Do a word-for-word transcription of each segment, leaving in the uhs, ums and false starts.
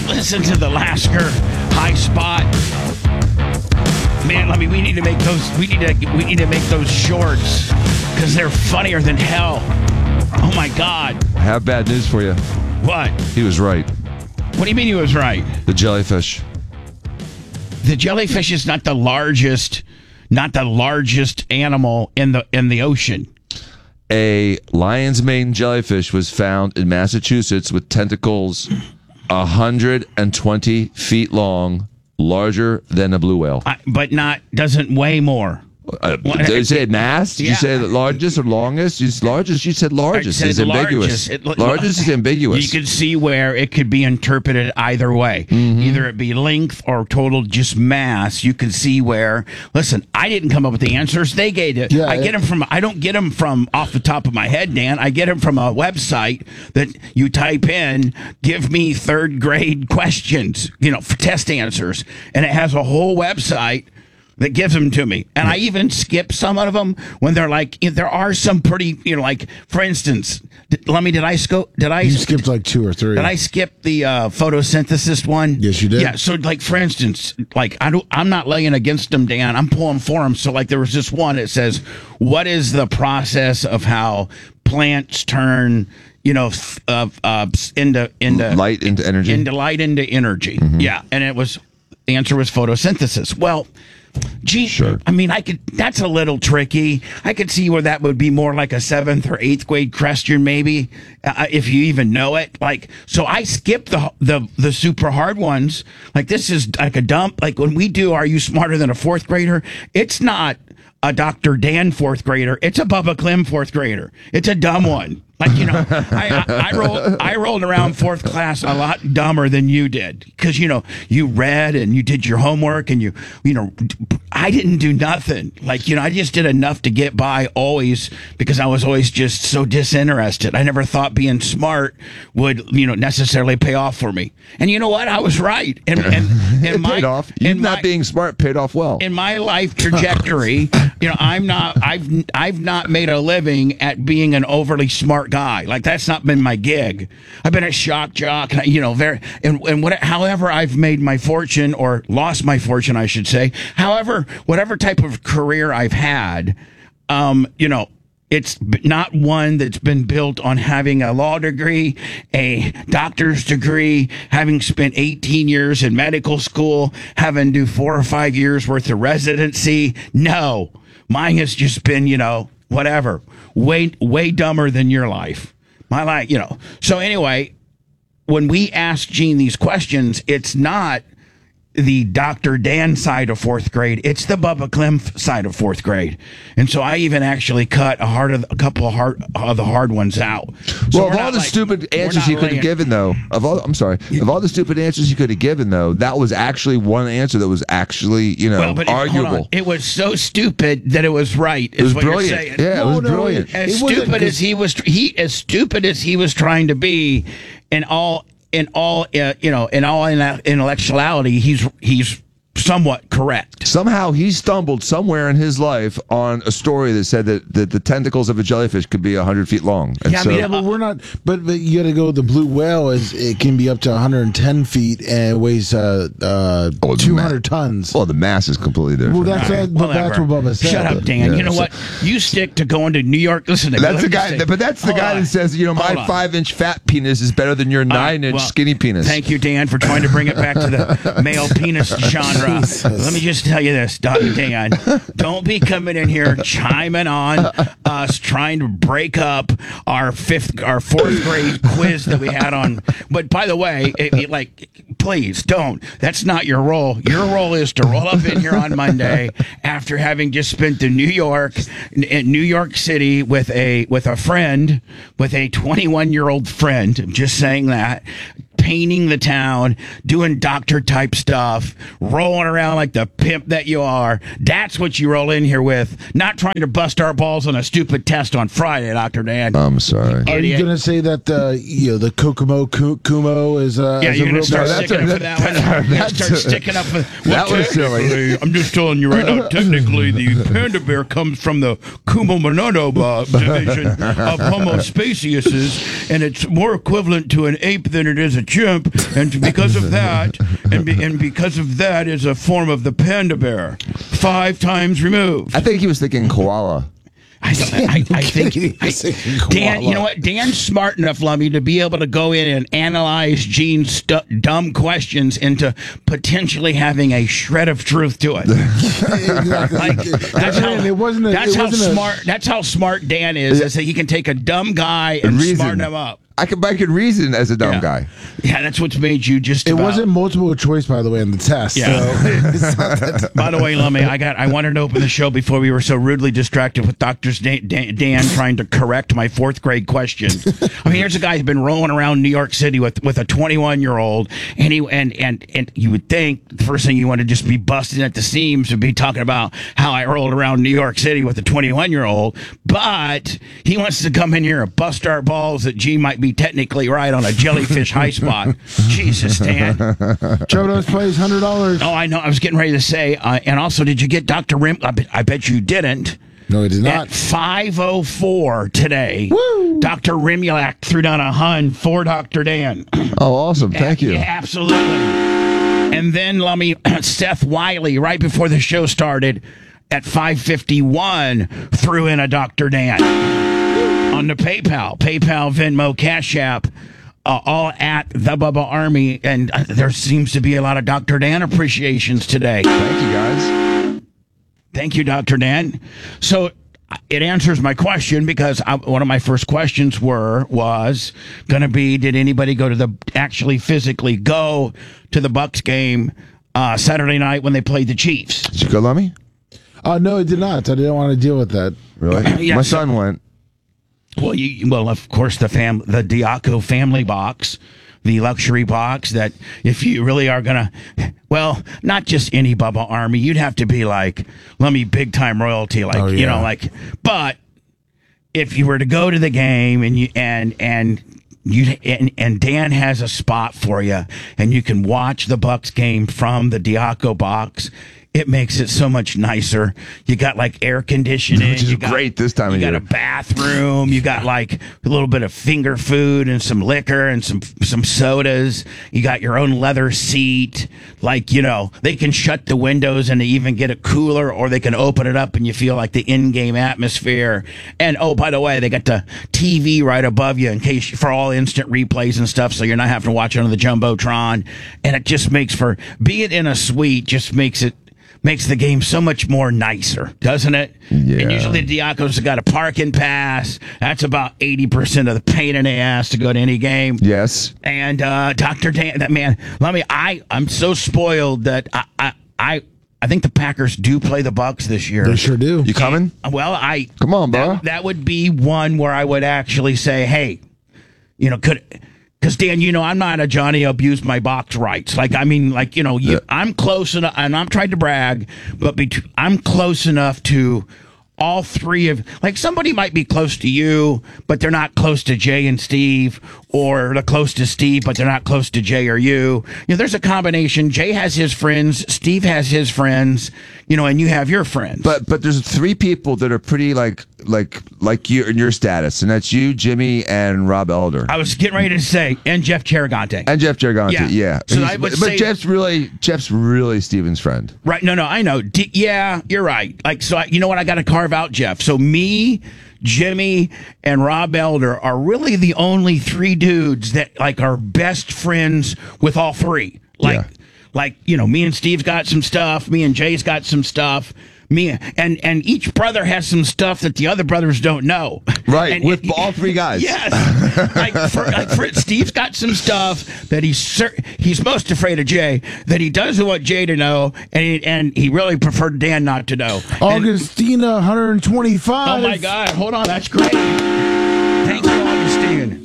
listen to the Lasker high spot. Man, I mean, we need to make those. We need to. We need to make those shorts because they're funnier than hell. Oh my God! I have bad news for you. What? He was right. What do you mean he was right? The jellyfish. The jellyfish is not the largest, not the largest animal in the in the ocean. A lion's mane jellyfish was found in Massachusetts with tentacles one hundred twenty feet long, larger than a blue whale. I, but not doesn't weigh more. Uh, did you say mass? Did Yeah. you say the largest or longest? You said largest. You said largest. I It's said ambiguous. largest. It- largest is ambiguous. You can see where it could be interpreted either way. Mm-hmm. Either it be length or total just mass. You can see where. Listen, I didn't come up with the answers. They gave it. Yeah, I get it- them from. I don't get them from off the top of my head, Dan. I get them from a website that you type in. Give me third grade questions. You know, for test answers, and it has a whole website that gives them to me. And I even skip some of them when they're like, there are some pretty, you know, like, for instance, did, let me, did I scope, did I, You skipped like two or three. did I skip the uh, photosynthesis one? Yes, you did. Yeah. So like, for instance, like, I don't, I'm not laying against them, Dan. I'm pulling for them. So like, there was this one that says, what is the process of how plants turn, you know, f- uh, uh, into, into Light into energy. into light into energy. Mm-hmm. Yeah. And it was, the answer was photosynthesis. Well, gee, Sure. I mean, I could, that's a little tricky. I could see where that would be more like a seventh or eighth grade question, maybe, uh, if you even know it. Like, so I skip the, the, the super hard ones. Like, this is like a dump. Like, when we do Are You Smarter Than a Fourth Grader? It's not a Doctor Dan fourth grader. It's a Bubba Clem fourth grader. It's a dumb one. Like, you know, I, I, I, roll, I rolled around fourth class a lot dumber than you did. Because, you know, you read and you did your homework and you, you know, I didn't do nothing. Like, you know, I just did enough to get by always because I was always just so disinterested. I never thought being smart would, you know, necessarily pay off for me. And you know what? I was right. And, and, and it my, paid off. You and not my, being smart paid off well. in my life trajectory, you know, I'm not, I've, I've not made a living at being an overly smart guy. Like, that's not been my gig. I've been a shock jock, you know, very, and, and what, however I've made my fortune or lost my fortune, I should say, however, whatever type of career I've had, um, you know, it's b- not one that's been built on having a law degree, a doctor's degree, having spent eighteen years in medical school, having to do four or five years worth of residency. No, mine has just been, you know, whatever, way, way dumber than your life. My life, you know. So anyway, when we ask Gene these questions, it's not the Doctor Dan side of fourth grade. It's the Bubba Clem side of fourth grade. And so I even actually cut a hard of, a couple of hard of the hard ones out. So well, we're of all not the like- stupid we're answers not you could have laying- given, though, of all, I'm sorry, of all the stupid answers you could have given, though, that was actually one answer that was actually, you know, Well, but it, hold on. arguable. It was so stupid that it was right. Is It was what brilliant. you're saying. Yeah, it No, was no, brilliant. it- As wasn't stupid as 'cause- he was, he as stupid as he was trying to be, in all, in all, uh, you know, in all intellectuality, he's he's somewhat correct. Somehow he stumbled somewhere in his life on a story that said that, that the tentacles of a jellyfish could be one hundred feet long. And Yeah, I so, mean, Yeah, but we're not. But, but you got to go. The blue whale is it can be up to one hundred ten feet and weighs uh, uh, Oh, the two hundred tons. well, the mass is completely different. Well, that's uh, but that's what Whatever. Bubba said. Shut up, Dan. Yeah, you know so- what? You stick to going to New York. Listen to me. That's Let the me just guy, say- but that's the Hold guy on. that says, you know, my Hold on. five-inch fat penis is better than your All right, nine-inch well, skinny penis. Thank you, Dan, for trying to bring it back to the male penis genre. Let me just tell you this, Don- Dan. Don't be coming in here chiming on us trying to break up our fifth, our fourth grade quiz that we had on. But by the way, it, it, like, please don't. That's not your role. Your role is to roll up in here on Monday after having just spent the New York, in New York City with a with a friend, with a twenty-one year old friend. I'm just saying that. Painting the town, doing doctor type stuff, rolling around like the pimp that you are. That's what you roll in here with. Not trying to bust our balls on a stupid test on Friday, Doctor Dan. I'm sorry. Are you Idiot. going to say that uh, you know the Kokomo Ku- Kumo is uh, Yeah, is you're a going real to start No, that's sticking a- up for that one. You're going to that's start a- sticking up for that was silly. technically, I'm just telling you right now, technically, the panda bear comes from the Kumo-Monono uh, division of Homo speciesises, and it's more equivalent to an ape than it is a chimp, and because of that, and, be, and because of that is a form of the panda bear, five times removed. I think he was thinking koala. I, I, I think I, Dan, you know what? Dan's smart enough, Lummy, to be able to go in and analyze Gene's stu- dumb questions into potentially having a shred of truth to it. Exactly. Like, that's how, it wasn't a, that's it how wasn't smart. That's how smart Dan is. Is that he can take a dumb guy and Reason. smarten him up. I could, I could reason as a dumb Yeah. guy. Yeah, that's what's made you just. It about, wasn't multiple choice, by the way, in the test. Yeah. So. By the way, Lummy, I got. I wanted to open the show before we were so rudely distracted with Doctor Dan, Dan, Dan trying to correct my fourth grade question. I mean, here's a guy who's been rolling around New York City with, with a twenty-one year old, and he and and and you would think the first thing you want to just be busting at the seams would be talking about how I rolled around New York City with a twenty-one year old, but he wants to come in here and bust our balls that G might be technically right on a jellyfish high spot. Jesus, Dan. Chodos plays one hundred dollars. Oh, I know. I was getting ready to say, uh, and also, did you get Doctor Rim? I bet, I bet you didn't. No, it did not. At five oh four today, Woo! Doctor Rimulak threw down a hun for Doctor Dan. Oh, awesome. Thank you. Yeah, absolutely. And then, Lummy, Seth Wiley, right before the show started, at five fifty-one, threw in a Doctor Dan on the PayPal, PayPal, Venmo, Cash App. Uh, all at the Bubba Army, and uh, there seems to be a lot of Doctor Dan appreciations today. Thank you, guys. Thank you, Doctor Dan. So uh, it answers my question because I, one of my first questions were was going to be: did anybody go to the actually physically go to the Bucks game uh, Saturday night when they played the Chiefs? Did you go, Lummy? Oh, no, it did not. I didn't want to deal with that. Really? Yeah, My so- son went. Well, you, well, of course, the fam, the Diaco family box, the luxury box. That if you really are gonna, well, not just any Bubba Army, you'd have to be like, let me big time royalty, like Oh, you know, yeah. like. But if you were to go to the game and you and and you and, and Dan has a spot for you, and you can watch the Bucks game from the Diaco box. It makes it so much nicer. You got like air conditioning, Which is you got, great this time you of got year. a bathroom. You got like a little bit of finger food and some liquor and some some sodas. You got your own leather seat. Like, you know, they can shut the windows and they even get a cooler, or they can open it up and you feel like the in-game atmosphere. And oh, by the way, they got the T V right above you in case for all instant replays and stuff, so you're not having to watch it on the Jumbotron. And it just makes for being in a suite just makes it. Makes the game so much more nicer, doesn't it? Yeah. And usually the Diacos have got a parking pass. That's about eighty percent of the pain in the ass to go to any game. Yes. And uh, Doctor Dan, that man, let me, I, I'm so spoiled that I, I, I, I think the Packers do play the Bucks this year. They sure do. You coming? Well, I Come on, bro. that, that would be one where I would actually say, hey, you know, could. Because, Dan, you know, I'm not a Johnny abused my box rights. Like, I mean, like, you know, you, Yeah. I'm close enough, and I'm trying to brag, but bet- I'm close enough to all three of, like, somebody might be close to you, but they're not close to Jay and Steve, or they're close to Steve, but they're not close to Jay or you. You know, there's a combination. Jay has his friends, Steve has his friends, you know, and you have your friends. But but there's three people that are pretty like like like you in your status, and that's you, Jimmy, and Rob Elder. I was getting ready to say, and Jeff Cheragante. And Jeff Gergonti, Yeah. yeah. So He's- I would but, say- but Jeff's really Jeff's really Steven's friend. Right. No, no, I know. D- yeah, you're right. Like, so I, you know what? I got to carve out Jeff. So me, Jimmy, and Rob Elder are really the only three dudes that like are best friends with all three. Like, Yeah. like, you know, me and Steve's got some stuff. Me and Jay's got some stuff. Me and and each brother has some stuff that the other brothers don't know. Right, And- with and- all three guys. Yes. like, for, like for Steve's got some stuff that he's cer- he's most afraid of Jay, that he doesn't want Jay to know, and he, and he really preferred Dan not to know. And- Augustina, one hundred twenty-five. oh my God! Hold on, that's great. Thank you, Augustine.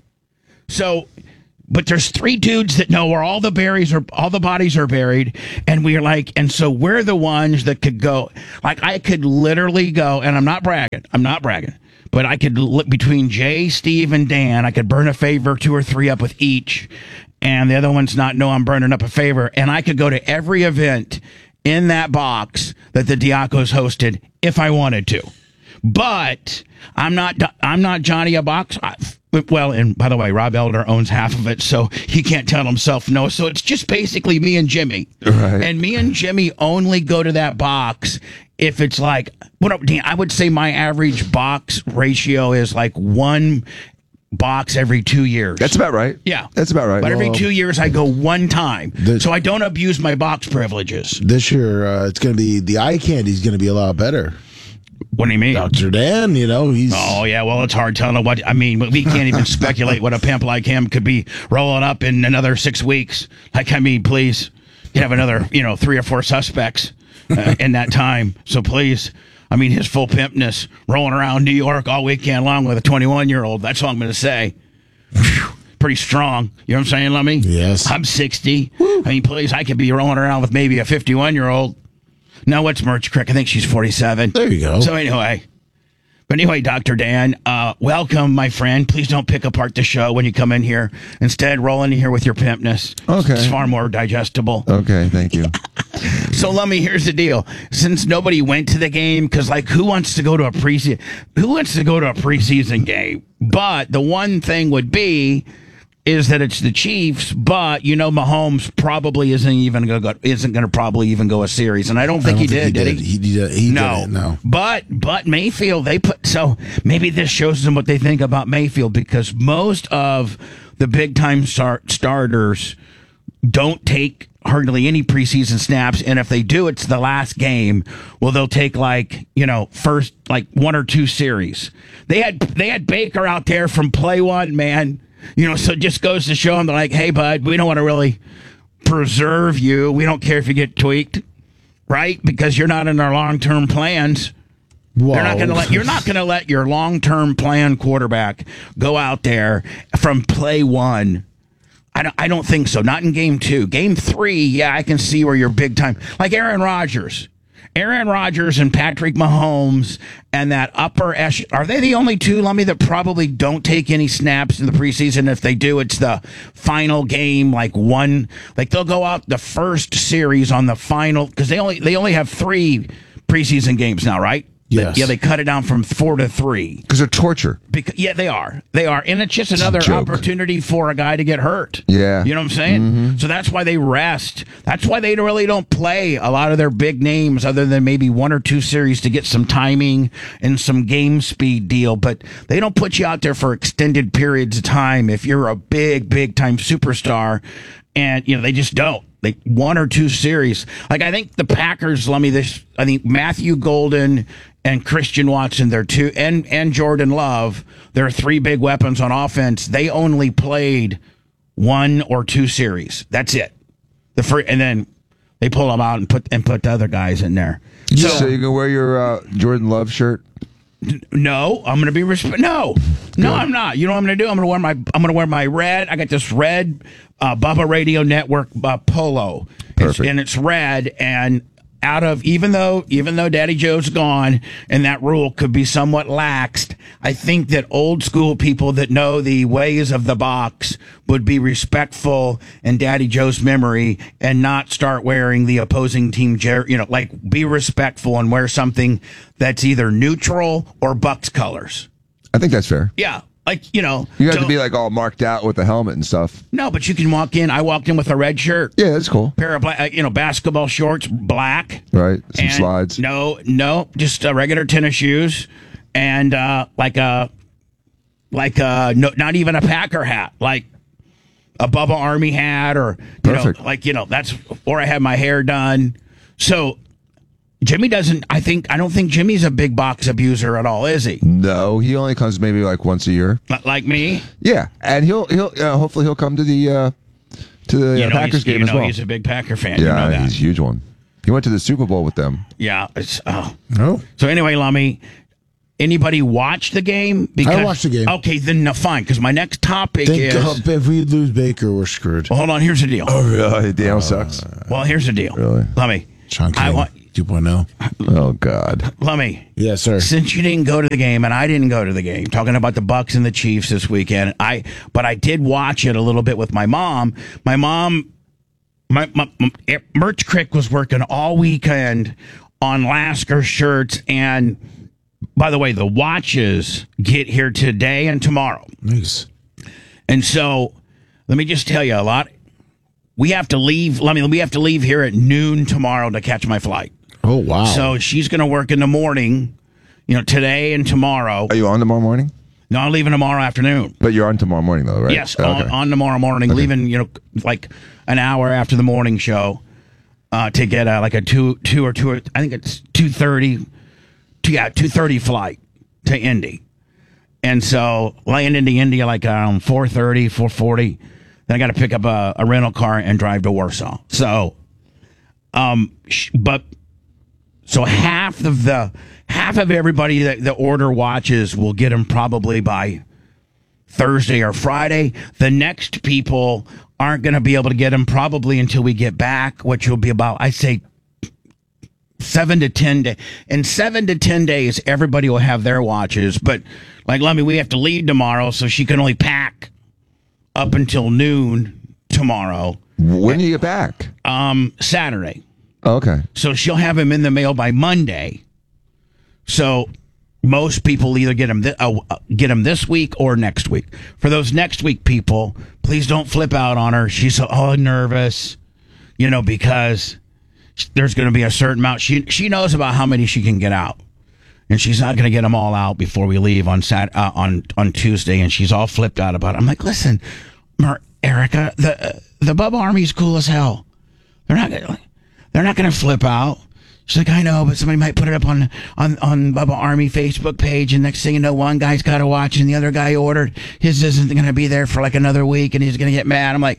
So, but there's three dudes that know where all the berries are, all the bodies are buried, and we're like, and so we're the ones that could go. Like, I could literally go, and I'm not bragging. I'm not bragging. But I could look between Jay, Steve, and Dan. I could burn a favor, two or three up with each, and the other ones not know I'm burning up a favor. And I could go to every event in that box that the Diacos hosted if I wanted to. But I'm not. I'm not Johnny a box. I, well, and by the way, Rob Elder owns half of it, so he can't tell himself no. So it's just basically me and Jimmy. Right. And me and Jimmy only go to that box if it's like, what up, Dan? I would say my average box ratio is like one box every two years. That's about right. Yeah. That's about right. But every Well, two years I go one time. the- so I don't abuse my box privileges. This year, uh, it's going to be the eye candy's going to be a lot better. What do you mean? Doctor Dan, you know, he's Oh, yeah. Well, it's hard telling what. I mean, we can't even speculate what a pimp like him could be rolling up in another six weeks. Like, I mean, please, you have another, you know, three or four suspects uh, in that time. So please, I mean, his full pimpness rolling around New York all weekend long with a twenty-one year old. That's all I'm going to say. Whew, pretty strong. You know what I'm saying, Lummy? Yes. I'm sixty. I mean, please, I could be rolling around with maybe a fifty-one year old. Now, what's Merch Crick? I think she's forty-seven. There you go. So anyway, but anyway, Doctor Dan, uh, welcome, my friend. Please don't pick apart the show when you come in here. Instead, roll in here with your pimpness. Okay. It's far more digestible. Okay, thank you. So, Lummy, here's the deal. Since nobody went to the game, because, like, who wants to go to a preseason? Who wants to go to a preseason game? But the one thing would be is that it's the Chiefs, but you know Mahomes probably isn't even going to go, isn't going to probably even go a series, and I don't think I he don't think did. he Did did. he? He did. He no, didn't, no. But but Mayfield, they put so maybe this shows them what they think about Mayfield, because most of the big time start, starters don't take hardly any preseason snaps, and if they do, it's the last game. Well, they'll take like you know first like one or two series. They had they had Baker out there from play one, man. You know, so it just goes to show them they're like, hey, bud, we don't want to really preserve you. We don't care if you get tweaked, right? Because you're not in our long term plans. Whoa. They're not going to let you're not going to let your long term plan quarterback go out there from play one. I don't, I don't think so. Not in game two. Game three, yeah, I can see where you're big time. Like Aaron Rodgers. Aaron Rodgers and Patrick Mahomes and that upper echelon. Are they the only two, Lummy, that probably don't take any snaps in the preseason? If they do, it's the final game, like one. Like they'll go out the first series on the final, because they only they only have three preseason games now, right? Yes. Yeah, they cut it down from four to three. Because they're torture. Because, yeah, they are. They are. And it's just another joke. opportunity for a guy to get hurt. Yeah. You know what I'm saying? Mm-hmm. So that's why they rest. That's why they really don't play a lot of their big names other than maybe one or two series to get some timing and some game speed deal. But they don't put you out there for extended periods of time if you're a big, big time superstar. And, you know, they just don't. Like one or two series. Like I think the Packers, let me this I think Matthew Golden and Christian Watson, they're two and, and Jordan Love, they're three big weapons on offense. They only played one or two series. That's it. The first, and then they pull them out and put and put the other guys in there. So, So, you can wear your uh, Jordan Love shirt? no, I'm going to be resp- no. No, I'm not. You know what I'm going to do? I'm going to wear my I'm going to wear my red. I got this red uh, Bubba Radio Network uh, polo. It's, Perfect. and it's red, and out of even though even though Daddy Joe's gone and that rule could be somewhat laxed, I think that old school people that know the ways of the box would be respectful in Daddy Joe's memory and not start wearing the opposing team jer- you know, like be respectful and wear something that's either neutral or Bucks colors. I think that's fair. Yeah. Like, you know, You have to don't- be like all marked out with the helmet and stuff. no, but you can walk in. I walked in with a red shirt, Yeah, that's cool. pair of black, uh, you know, basketball shorts, black, Right? Some and slides. No, no, just uh, regular tennis shoes, and uh, like a, like a, no, not even a Packer hat, like a Bubba Army hat, or you Perfect. know, like you know, that's or I had my hair done. So Jimmy doesn't. I think I don't think Jimmy's a big box abuser at all, is he? No, he only comes maybe like once a year. Li- Like me. Yeah, and he'll he'll uh, hopefully he'll come to the uh, to the You uh, know, Packers he's, you game as know well. he's a big Packer fan. you Yeah, know that. he's a huge one. He went to the Super Bowl with them. Yeah. It's, oh. No. So anyway, Lummy, anybody watch the game? Because, watched the game. Okay, then no, fine. Because my next topic Think is. uh, if we lose Baker, we're screwed. Well, hold on. Here's the deal. Oh, really? Daniel sucks. Well, here's the deal. Really? Lummy. Sean I King, want. two point oh. Oh God. Lummy. Yes, sir. Since you didn't go to the game and I didn't go to the game, talking about the Bucks and the Chiefs this weekend, I but I did watch it a little bit with my mom. My mom, my, my, my Merch Crick was working all weekend on Lasker shirts and by the way, the watches get here today and tomorrow. Nice. And so, let me just tell you a lot. We have to leave. Let me. We have to leave here at noon tomorrow to catch my flight. Oh, wow. So she's going to work in the morning, you know, today and tomorrow. Are you on tomorrow morning? No, I'm leaving tomorrow afternoon. But you're on tomorrow morning, though, right? Yes, Oh, on, okay. on tomorrow morning, Okay. leaving, you know, like an hour after the morning show uh, to get uh, like a two, two or two, or, I think it's two thirty, yeah, two thirty flight to Indy. And so land into Indy like around four thirty, four forty. Then I got to pick up a, a rental car and drive to Warsaw. So, um, sh- but so half of the half of everybody that, that order watches will get them probably by Thursday or Friday. The next people aren't going to be able to get them probably until we get back, which will be about, I say, seven to ten days. In seven to ten days, everybody will have their watches. But like Lummy, we have to leave tomorrow, so she can only pack up until noon tomorrow. When do you get back? Um, Saturday. Oh, okay. So she'll have him in the mail by Monday. So most people either get them th- uh, get them this week or next week. For those next week people, please don't flip out on her. She's all nervous, you know, because there's going to be a certain amount. She she knows about how many she can get out, and she's not going to get them all out before we leave on Sat uh, on on Tuesday. And she's all flipped out about it. I'm like, listen, Mer- Erica, the uh, the Bubba Army's cool as hell. They're not gonna, they're not going to flip out. She's like, I know, but somebody might put it up on on on Bubba Army Facebook page, and next thing you know, one guy's got to watch, and the other guy ordered his isn't going to be there for like another week, and he's going to get mad. I'm like,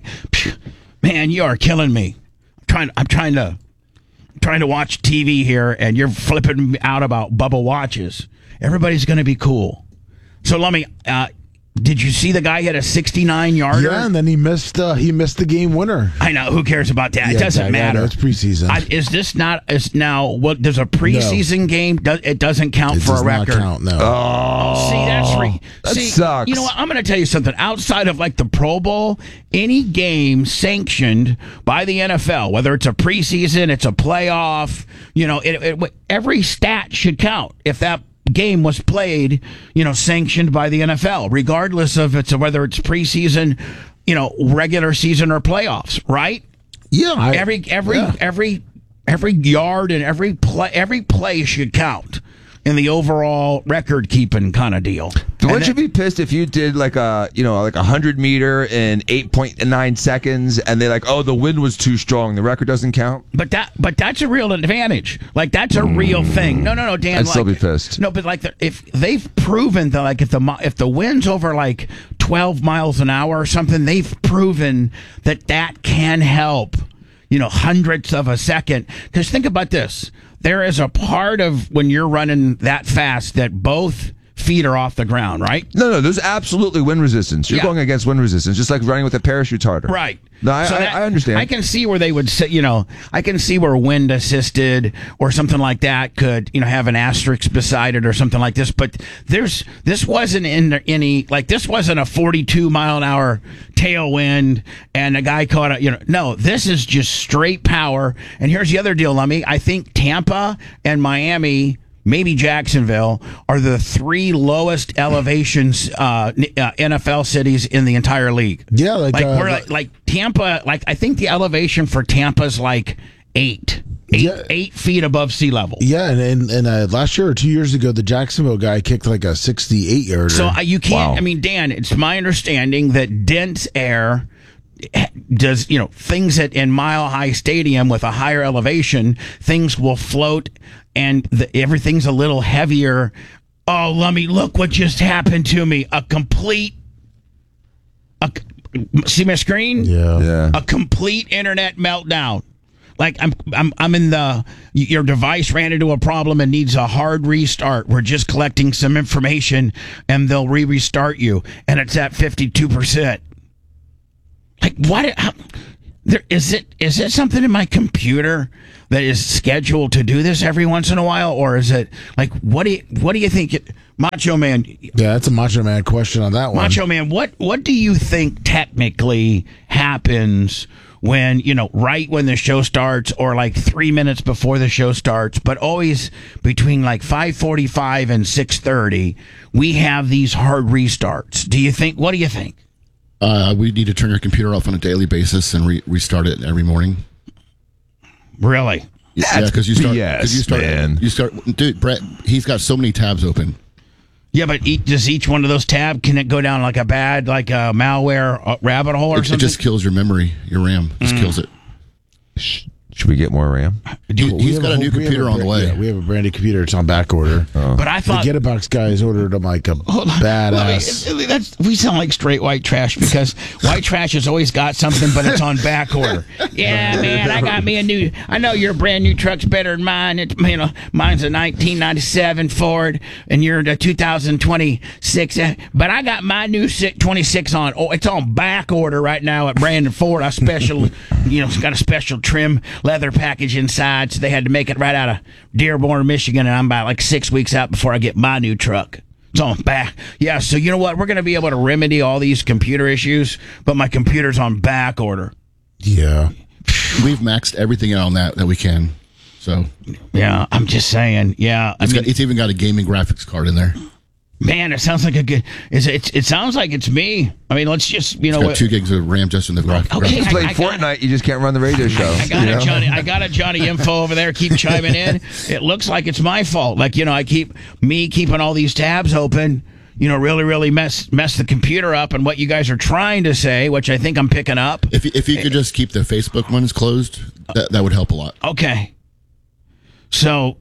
man, you are killing me. I'm trying, I'm trying to, I'm trying to watch T V here, and you're flipping me out about Bubba watches. Everybody's going to be cool. So let me. Uh, Did you see the guy hit a sixty-nine yarder? Yeah, and then he missed. Uh, he missed the game winner. I know. Who cares about that? Yeah, It doesn't Doug, I matter. know, it's preseason. I, is this not? Is now what? There's a preseason game. Does, it doesn't count It for does a not record. count, no. Oh, see, that's re- that see, sucks. You know what? I'm going to tell you something. Outside of like the Pro Bowl, any game sanctioned by the N F L, whether it's a preseason, it's a playoff, you know, it, it, every stat should count if that game was played, you know, sanctioned by the N F L, regardless of it's whether it's preseason, you know, regular season or playoffs, right? Yeah, I, Every every yeah. every every yard and every play every play should count in the overall record keeping kind of deal. Wouldn't you be pissed if you did like a you know like a hundred meter in eight point nine seconds and they like, oh, the wind was too strong, the record doesn't count? But that but that's a real advantage. Like that's a real thing. No, no, no, Dan. I'd like, still be pissed. No, but like the, if they've proven that like if the mi- if the wind's over like twelve miles an hour or something, they've proven that that can help. You know, hundredths of a second. Because think about this. There is a part of when you're running that fast that both feet are off the ground, right? No, no, there's absolutely wind resistance. You're Yeah. going against wind resistance, just like running with a parachute harder. Right. No, I, So I, that- I understand. I can see where they would say, you know, I can see where wind assisted or something like that could, you know, have an asterisk beside it or something like this. But there's, this wasn't in any, like, this wasn't a forty-two mile an hour tailwind and a guy caught a, you know, no, this is just straight power. And here's the other deal, Lummy. I think Tampa and Miami, maybe Jacksonville, are the three lowest elevations uh, uh, N F L cities in the entire league. Yeah, like, like uh, we're like, like Tampa. Like I think the elevation for Tampa's like eight, eight, Yeah. eight feet above sea level. Yeah, and and, and uh, last year or two years ago, the Jacksonville guy kicked like a sixty-eight yarder. So uh, you can't. Wow. I mean, Dan, it's my understanding that dense air does, you know, things at in Mile High Stadium with a higher elevation, things will float and the, everything's a little heavier. Oh, Lummy, look what just happened to me. A complete, a, see my screen? yeah, yeah. A complete internet meltdown. Like I'm, I'm, I'm in the. Your device ran into a problem and needs a hard restart. We're just collecting some information, and they'll re-restart you, and it's at fifty-two percent. Like what? How, there is it. Is it something in my computer that is scheduled to do this every once in a while, or is it like what do you what do you think? It, Macho Man. Yeah, that's a Macho Man question on that one. Macho Man, what what do you think technically happens when, you know, right when the show starts or like three minutes before the show starts, but always between like five forty-five and six thirty, we have these hard restarts? Do you think, what do you think? Uh, we need to turn your computer off on a daily basis and re- restart it every morning. Really? Yeah, because you start. B S, Cause you start. man. You start, dude. Brett, he's got so many tabs open. Yeah, but each, does each one of those tabs, can it go down like a bad, like a malware uh, rabbit hole or It, it something? just kills your memory, your RAM. Just Mm. kills it. Sh- Should we get more RAM? He, We he's have got a whole- new we have computer a on the bra- way. Yeah, we have a brand new computer. It's on back order. But I The thought... Get a Box guys ordered them like a Hold on. badass. Well, that's, we sound like straight white trash because white trash has always got something, but it's on back order. Yeah, man, I got me a new. I know your brand new truck's better than mine. It's, you know, mine's a nineteen ninety-seven Ford, and you're the two thousand twenty-six. uh, But I got my new si- twenty-six on. Oh, it's on back order right now at Brandon Ford. I special, you know, it's got a special trim leather package inside, so they had to make it right out of Dearborn, Michigan, and I'm about like six weeks out before I get my new truck. It's on back. Yeah, so you know what? We're going to be able to remedy all these computer issues, but my computer's on back order. Yeah. We've maxed everything out on that that we can. So Yeah, I'm just saying. Yeah, I it's, mean, got, it's even got a gaming graphics card in there. man, it sounds like a good. Is it? It sounds like it's me. I mean, let's just you know It's got what. two gigs of RAM just in the gra- Okay, graphics. I- Playing I got- Fortnite, you just can't run the radio show. I got you it, know? Johnny. I got a Johnny info over there. Keep chiming in. It looks like it's my fault. Like, you know, I keep me keeping all these tabs open. You know, really, really mess mess the computer up. And what you guys are trying to say, which I think I'm picking up. If you- if you could just keep the Facebook ones closed, that that would help a lot. Okay. So,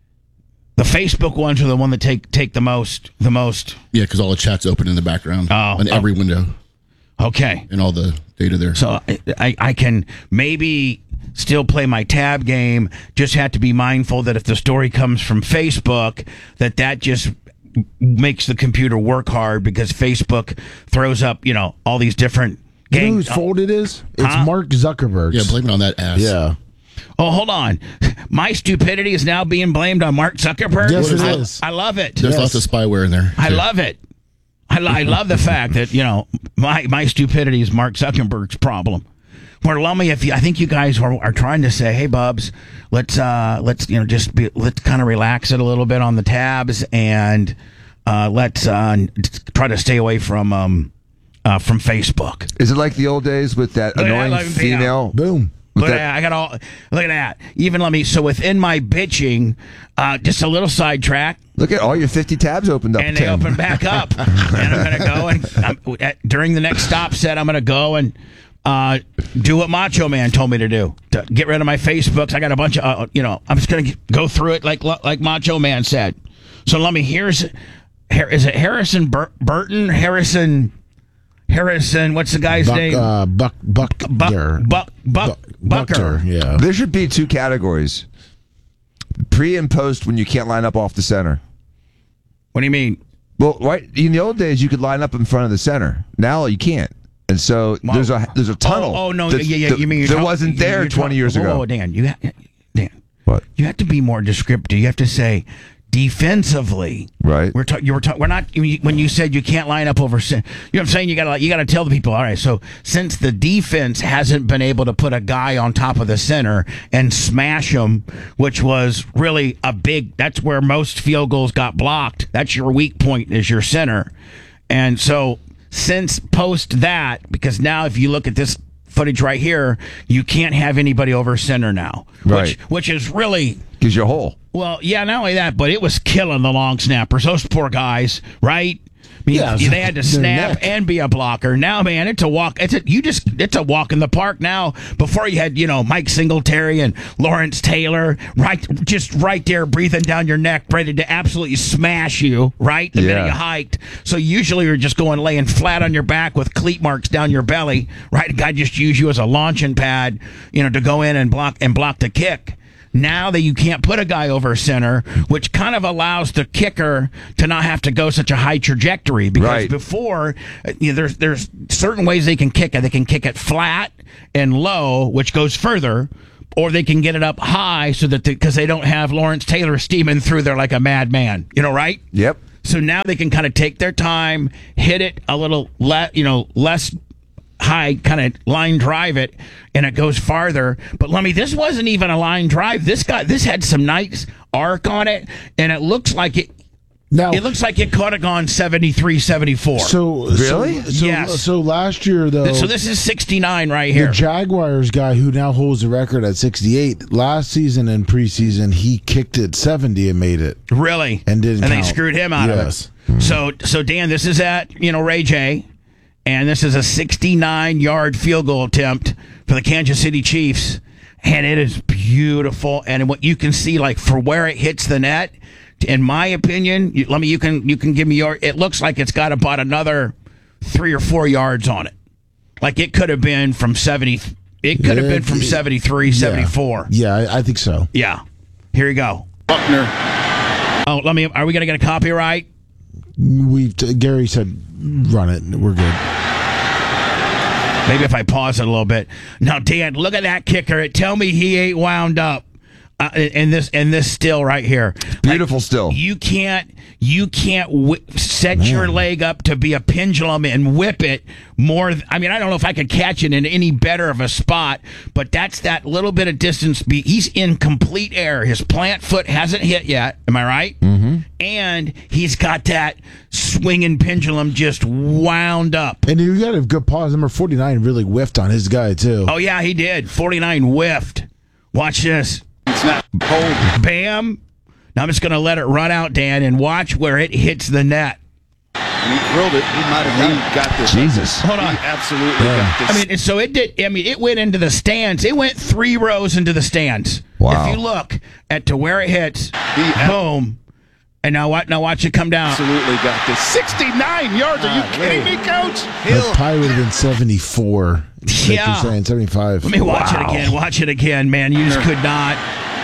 the Facebook ones are the one that take take the most. The most. Yeah, because all the chat's open in the background Oh, on oh. every window Okay. and all the data there. So I, I, I can maybe still play my tab game. Just have to be mindful that if the story comes from Facebook, that that just makes the computer work hard because Facebook throws up, you know, all these different You know gang. whose fault it is? It's Huh? Mark Zuckerberg. yeah, blame it on that ass. Yeah. Oh, hold on. My stupidity is now being blamed on Mark Zuckerberg. Yes, it I, is. I love it. There's Yes. lots of spyware in there. I too. love it. I, lo- I love the fact that, you know, my, my stupidity is Mark Zuckerberg's problem. Where Lummy, if you, I think you guys are, are trying to say, hey, Bubs, let's uh, let's you know just be, let's kind of relax it a little bit on the tabs and uh, let's uh, try to stay away from um, uh, from Facebook. Is it like the old days with that Look at that, annoying let me pay female? Boom. With Look at that- that! I got all. Look at that! Even let me. So within my bitching, uh, just a little sidetrack. Look at all your fifty tabs opened up. And they Tim. open back up. And I'm going to go and I'm, at, during the next stop set, I'm going to go and uh, do what Macho Man told me to do. To get rid of my Facebooks. I got a bunch of, uh, you know, I'm just going to go through it like like Macho Man said. So let me, here's, here, is it Harrison Bur- Burton? Harrison, Harrison, what's the guy's Buck, name? uh, Buck, Buck, Buck, Buck, Buck, Bucker. Yeah. There should be two categories: pre and post when you can't line up off the center. What do you mean? Well, right in the old days, you could line up in front of the center. Now you can't, and so Well, there's a there's a tunnel. Oh, oh no, that's- yeah, yeah. that- You mean you're that talk- wasn't you- there you're twenty talk- years ago? Oh, Dan, you ha- Dan, What? you have to be more descriptive. You have to say defensively. Right. We're ta- you were ta- we're not when you said you can't line up over. You know what I'm saying? You gotta you gotta tell the people. All right. So since the defense hasn't been able to put a guy on top of the center and smash him, which was really a big. That's where most field goals got blocked. That's your weak point is your center, and so since post that, because now if you look at this footage right here, you can't have anybody over center now, Right. which which is really. Because you're whole. Well, yeah, not only that, but it was killing the long snappers. Those poor guys, right? I mean, Yeah, they had to their snap neck. and be a blocker. Now, man, it's a walk. It's a you just it's a walk in the park now. Before you had, you know, Mike Singletary and Lawrence Taylor, right, just right there, breathing down your neck, ready to absolutely smash you, right? The Yeah. minute you hiked. So usually you're just going laying flat on your back with cleat marks down your belly, right? A guy just use you as a launching pad, you know, to go in and block and block the kick. Now that you can't put a guy over center, which kind of allows the kicker to not have to go such a high trajectory. Because Right. before, uh, you know, there's there's certain ways they can kick it. They can kick it flat and low, which goes further, or they can get it up high so that because they don't have Lawrence Taylor steaming through there like a madman. You know, right? Yep. So now they can kind of take their time, hit it a little, le- you know, less high, kind of line drive it, and it goes farther. But let me, this wasn't even a line drive. This got this had some nice arc on it, and it looks like it. Now, It looks like it could have gone seventy-three, seventy-four. So Really? So, so, Yes. So last year, though, So this is sixty-nine right here. the Jaguars guy who now holds the record at sixty-eight. Last season and preseason, he kicked it seventy and made it. Really? And didn't And they count. screwed him out Yes. of it. So, so Dan, this is at, you know, Ray J, and this is a sixty-nine-yard field goal attempt for the Kansas City Chiefs, and it is beautiful. And what you can see, like, for where it hits the net, in my opinion, you, let me, you can, you can give me your, it looks like it's got about another three or four yards on it. Like, it could have been from seventy, it could have Yeah, been from it- seventy-three, seventy-four. Yeah, I, I think so. Yeah. Here you go. Buckner. Oh, let me, are we going to get a copyright? We've t- Gary said, "Run it. We're good." Maybe if I pause it a little bit. Now, Dan, look at that kicker. It tell me he ain't wound up. Uh, in this, in this still right here. Beautiful still. You can't, you can't whi set your leg up to be a pendulum and whip it more. th- I mean, I don't know if I could catch it in any better of a spot, but that's that little bit of distance. Be, he's in complete air. His plant foot hasn't hit yet. Am I right? Mm-hmm. And he's got that swinging pendulum just wound up. And you got a good pause. Number forty-nine really whiffed on his guy too. Oh yeah, he did. forty-nine whiffed. Watch this. Snap. Hold. Bam. Now I'm just going to let it run out, Dan, and watch where it hits the net. And he drilled it. He might have got this. Jesus. Hold on. He absolutely got this. I mean, and so it did. I mean, it went into the stands. It went three rows into the stands. Wow. If you look at to where it hits, He boom. And now what? Now watch it come down. absolutely got this. sixty-nine yards. Are you kidding me, Coach? That probably would have been seventy-four. Like Yeah. you're saying, seventy-five. Let me watch it again. Watch it again, man. You just could not.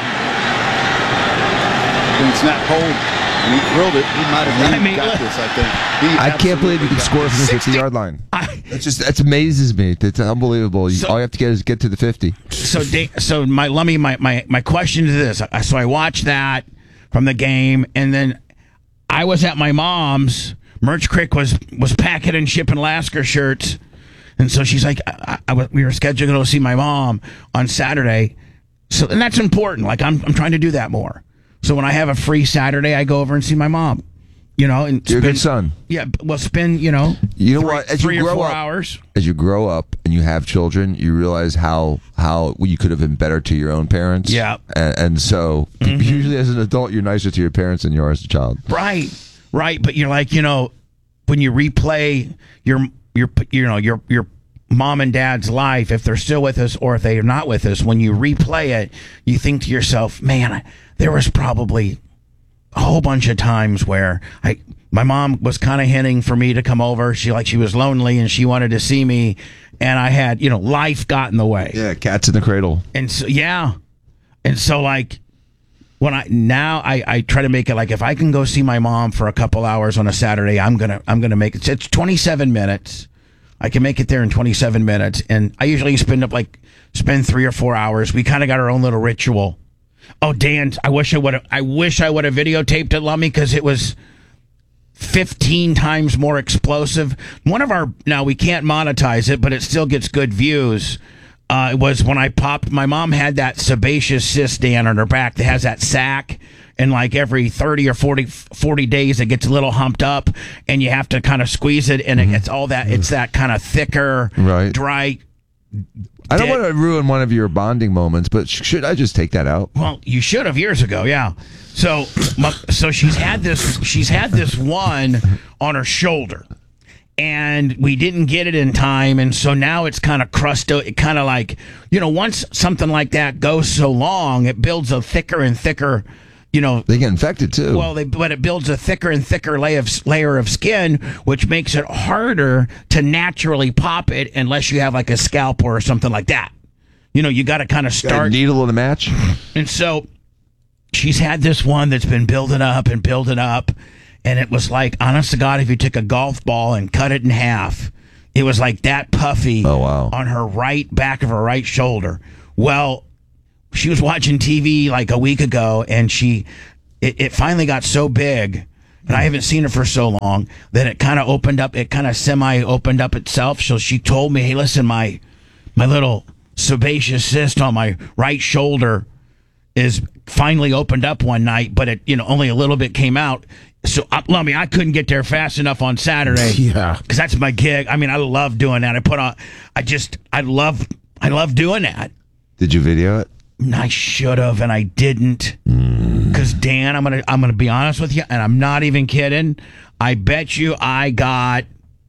Then snap. Hold. And he drilled it. He might have I mean, got look. this, I think. He I can't believe you absolutely can got score this. from the sixty fifty-yard line. I, That's just that amazes me. It's unbelievable. You, So- all you have to get is get to the fifty. so, da- so my let me my, my my question is this. I- So I watched that from the game, and then I was at my mom's. Merch Crick was was packing and shipping Lasker shirts, and so she's like, I, I, I- we were scheduled to go see my mom on Saturday. So and that's important. Like I'm I'm trying to do that more. So when I have a free Saturday, I go over and see my mom. You know, and You're a spend- good son. Yeah, well, spend you know, You know three, what? As three you or grow four up, hours. as you grow up and you have children, you realize how how you could have been better to your own parents. Yeah. and, and so usually as an adult, you're nicer to your parents than you are as a child. Right, right. But you're like, you know, when you replay your your you know your your mom and dad's life, if they're still with us or if they're not with us, when you replay it, you think to yourself, man, I, there was probably a whole bunch of times where I my mom was kind of hinting for me to come over. She like she was lonely and she wanted to see me, and I had, you know, life got in the way. Yeah, cats in the cradle. And so, yeah. And so, like, when I now I, I try to make it like if I can go see my mom for a couple hours on a Saturday, I'm gonna I'm gonna make it. It's twenty-seven minutes. I can make it there in twenty-seven minutes, and I usually spend up like spend three or four hours. We kind of got our own little ritual. Oh, Dan, I wish I would have. I wish I would have videotaped it, Lummy, because it was fifteen times more explosive. One of our now we can't monetize it, but it still gets good views. Uh, it was when I popped. My mom had that sebaceous cyst, Dan, on her back that has that sac, and like every thirty or forty, forty days, it gets a little humped up, and you have to kind of squeeze it, and it gets all that. It's that kind of thicker, Right. dry. I don't Dead. want to ruin one of your bonding moments, but sh- should I just take that out? Well, you should have years ago, yeah. So, my, so she's had this. She's had this one on her shoulder, and we didn't get it in time, and so now it's kind of crusted. It kind of like, you know, once something like that goes so long, it builds a thicker and thicker, you know. They get infected too. Well, they, but it builds a thicker and thicker layer of, layer of skin, which makes it harder to naturally pop it unless you have like a scalpel or something like that. You know, you got to kind of Got a start. needle in a match. And so she's had this one that's been building up and building up. And it was like, honest to God, if you took a golf ball and cut it in half, it was like that puffy Oh, wow. on her right back of her right shoulder. Well, she was watching T V like a week ago, and she it, it finally got so big, and I haven't seen her for so long that it kind of opened up. It kind of semi opened up itself. So she told me, "Hey, listen, my my little sebaceous cyst on my right shoulder is finally opened up one night, but it you know only a little bit came out." So, uh, Lummy, I couldn't get there fast enough on Saturday. Yeah, because that's my gig. I mean, I love doing that. I put on. I just, I love, I love doing that. Did you video it? I should have, and I didn't. Because Dan, I'm gonna, I'm gonna be honest with you, and I'm not even kidding. I bet you I got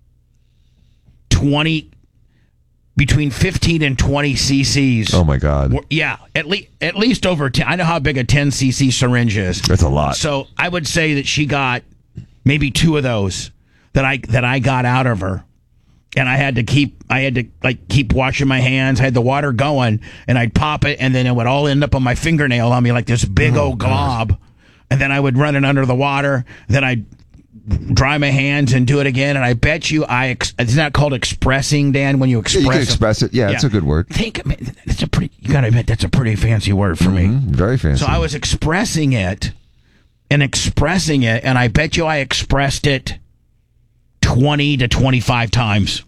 twenty, between fifteen and twenty cc's. Oh my God! Yeah, at least at least over ten. I know how big a ten cc syringe is. That's a lot. So I would say that she got maybe two of those that I that I got out of her, and I had to keep I had to like keep washing my hands. I had the water going, and I'd pop it, and then it would all end up on my fingernail on me like this big oh, old glob, gosh. And then I would run it under the water. Then I'd dry my hands and do it again, and I bet you I ex- it's not called expressing, Dan, when you express yeah, you can express it. Yeah, yeah, it's a good word. Think I mean, it's a pretty you gotta admit that's a pretty fancy word for mm-hmm. me. Very fancy. So I was expressing it and expressing it, and I bet you I expressed it twenty to twenty-five times.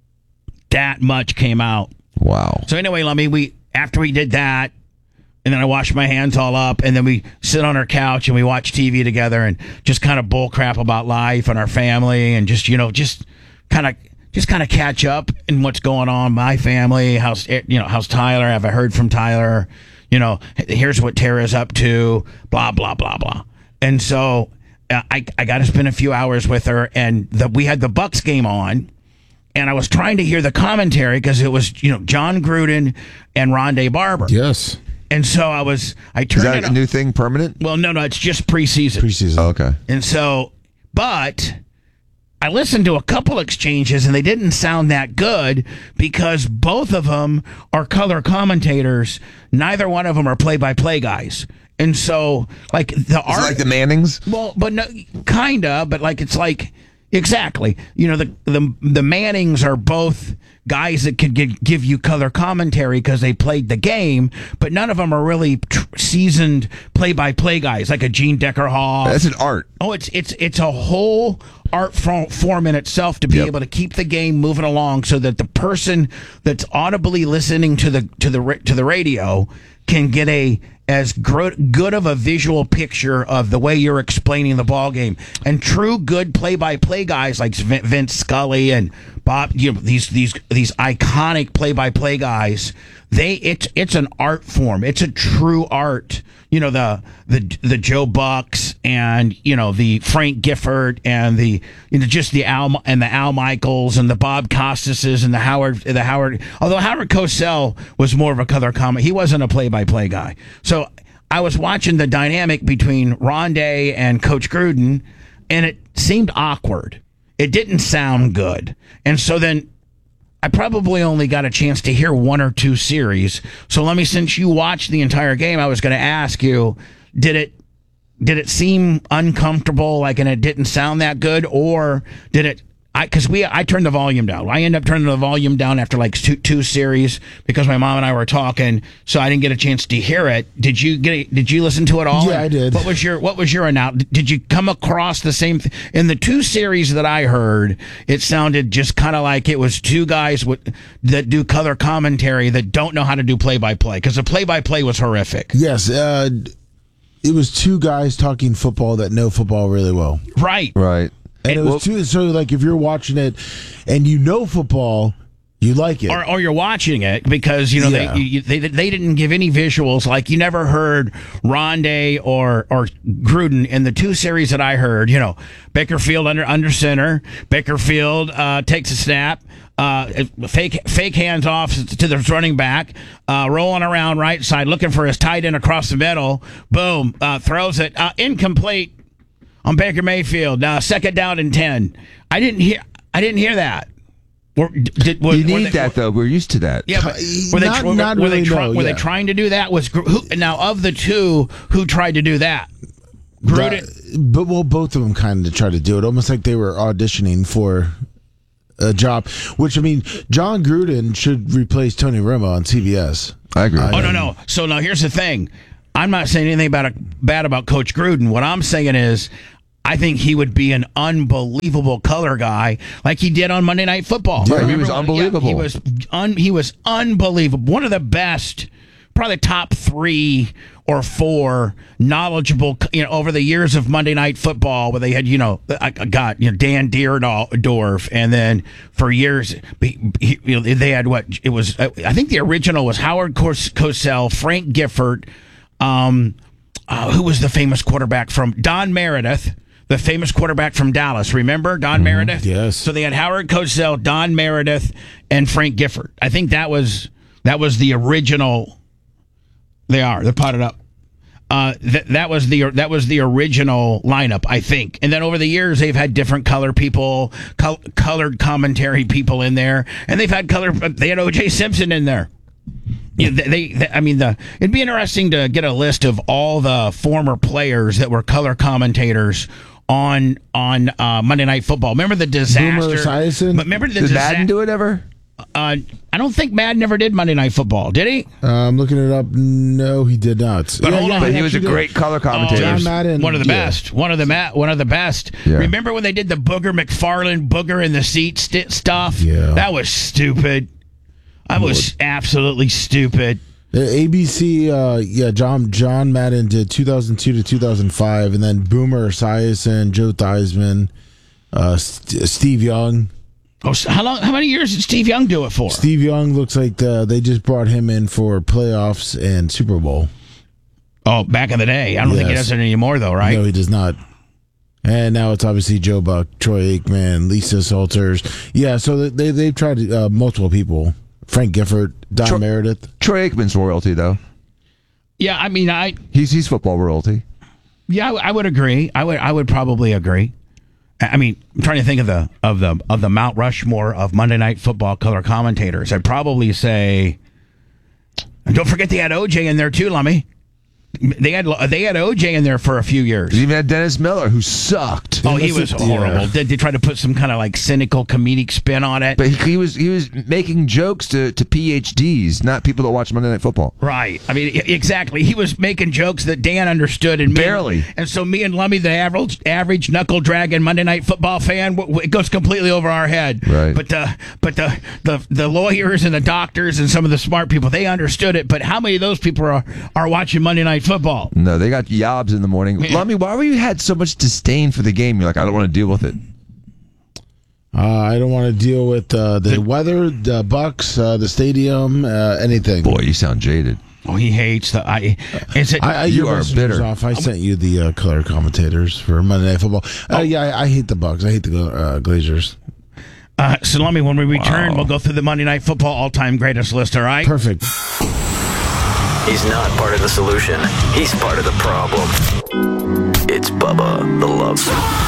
That much came out. Wow. So anyway, let me we after we did that, and then I washed my hands all up, and then we sit on our couch and we watch T V together and just kind of bull crap about life and our family and just, you know, just kind of just kind of catch up in what's going on. My family, how's, you know, how's Tyler? Have I heard from Tyler? You know, here's what Tara's up to, blah, blah, blah, blah. And so uh, I, I got to spend a few hours with her, and the, we had the Bucks game on. And I was trying to hear the commentary because it was, you know, John Gruden and Rondé Barber. Yes. And so I was, I turned Is that it a on. new thing, permanent? Well, no, no, it's just preseason. Preseason. Oh, okay. And so, but I listened to a couple exchanges and they didn't sound that good because both of them are color commentators. Neither one of them are play-by-play guys. And so, like the art, like the Mannings. Well, but no, kinda, but like it's like exactly. You know, the the the Mannings are both guys that could give, give you color commentary because they played the game, but none of them are really tr- seasoned play-by-play guys like a Gene Deckerhoff. That's an art. Oh, it's it's it's a whole art form, form in itself to be Yep. able to keep the game moving along, so that the person that's audibly listening to the to the to the radio can get a as gro- good of a visual picture of the way you're explaining the ball game. And true good play-by-play guys like Vin- Vince Scully and Bob, you know, these these these iconic play-by-play guys, they it's it's an art form. It's a true art. You know, the the the Joe Bucks and, you know, the Frank Gifford and the, you know, just the Al and the Al Michaels and the Bob Costases and the Howard the Howard although Howard Cosell was more of a color comment. He wasn't a play-by-play guy. So I was watching the dynamic between Rondé and Coach Gruden, and it seemed awkward. It didn't sound good. And so then I probably only got a chance to hear one or two series. So let me, since you watched the entire game, I was going to ask you, did it did it seem uncomfortable, like, and it didn't sound that good, or did it? I because we I turned the volume down. I ended up turning the volume down after like two two series because my mom and I were talking, so I didn't get a chance to hear it. Did you get it? Did you listen to it all? Yeah, I did. What was your What was your announcement? Did you come across the same th- in the two series that I heard? It sounded just kind of like it was two guys with, that do color commentary that don't know how to do play by play, because the play by play was horrific. Yes, uh, it was two guys talking football that know football really well. Right. Right. And it was too, so like if you're watching it and you know football, you like it. Or, or you're watching it because, you know, Yeah. they, you, they they didn't give any visuals. Like, you never heard Rondé or or Gruden in the two series that I heard. You know, Bakerfield under under center. Bakerfield uh, takes a snap. Uh, fake fake hands off to the running back, uh, rolling around right side, looking for his tight end across the middle. Boom, uh, throws it uh, incomplete on Baker Mayfield. Now, second down and ten. I didn't hear. I didn't hear that. Were, did, were, You were need they, that, though. We're used to that. Yeah, but were they, Not- were, not were they, really, try, no, were they yeah. trying to do that? Was Gru- who, now of the two who tried to do that? Gruden. But, but well, both of them kind of tried to do it, almost like they were auditioning for a job. Which, I mean, John Gruden should replace Tony Romo on C B S. I agree. Oh no, no. So now here's the thing. I'm not saying anything about a, bad about Coach Gruden. What I'm saying is, I think he would be an unbelievable color guy, like he did on Monday Night Football. Yeah, he Remember was when- unbelievable. Yeah, he was un, he was unbelievable. One of the best, probably top three or four knowledgeable, you know, over the years of Monday Night Football, where they had, you know, I I got, you know, Dan Deerdorf, and then for years, he, he, you know, they had what it was. I think the original was Howard Cos- Cosell, Frank Gifford, um, uh, who was the famous quarterback from Don Meredith. The famous quarterback from Dallas. Remember Don mm-hmm. Meredith? Yes. So they had Howard Cosell, Don Meredith, and Frank Gifford. I think that was that was the original. They are. They're potted up. Uh, th- that was the that was the original lineup, I think. And then over the years, they've had different color people, col- colored commentary people in there, and they've had color. They had O J Simpson in there. You know, they, they, I mean, the it'd be interesting to get a list of all the former players that were color commentators on on uh, Monday Night Football. Remember the disaster? Boomer Esiason? But remember the Did disa- Madden do it ever? Uh, I don't think Madden ever did Monday Night Football, did he? Uh, I'm looking it up. No, he did not. But hold on. But he was a actually great did. color commentator. John Madden, One of the yeah. best. One of the ma- one of the best. Yeah. Remember when they did the Booger McFarlane Booger in the seat st- stuff? Yeah. That was stupid. That was absolutely stupid. Uh, A B C, uh, yeah, John John Madden did two thousand two to two thousand five, and then Boomer Esiason, Joe Theismann, uh, St- Steve Young. Oh, so how long? How many years did Steve Young do it for? Steve Young looks like the, they just brought him in for playoffs and Super Bowl. Oh, back in the day. I don't think he Yes. does it anymore, though, right? No, he does not. And now it's obviously Joe Buck, Troy Aikman, Lisa Salters. Yeah, so they they've tried uh, multiple people. Frank Gifford, Don Tro- Meredith. Troy Aikman's royalty, though. Yeah, I mean, I He's he's football royalty. yeah, I, I would agree. I would I would probably agree. I I mean, I'm trying to think of the of the of the Mount Rushmore of Monday Night Football color commentators. I'd probably say, and don't forget they had O J in there too, Lummy. They had they had O J in there for a few years. He even had Dennis Miller, who sucked. Oh, he was Yeah. horrible. They, they tried to put some kind of like cynical comedic spin on it. But he, he was he was making jokes to, to P H Ds, not people that watch Monday Night Football. Right. I mean, e- exactly. He was making jokes that Dan understood, and me- Barely. And so me and Lummy, the average average knuckle dragging Monday Night Football fan, w- w- it goes completely over our head. Right. But the but the, the the lawyers and the doctors and some of the smart people, they understood it. But how many of those people are are watching Monday Night Football? No, they got yobs in the morning. Yeah. Lummy, why were you had so much disdain for the game? You're like, I don't want to deal with it. Uh, I don't want to deal with uh, the weather, the Bucks, uh, the stadium, uh, anything. Boy, you sound jaded. Oh, he hates the. I. Is it? I, I, You your are messenger's bitter. Off. I sent you the uh, color commentators for Monday Night Football. Uh, yeah, I, I hate the Bucks. I hate the uh, Glazers. uh, so Lummy, when we return, we'll go through the Monday Night Football all-time greatest list. All right. Perfect. He's not part of the solution. He's part of the problem. It's Bubba the Love Sponge.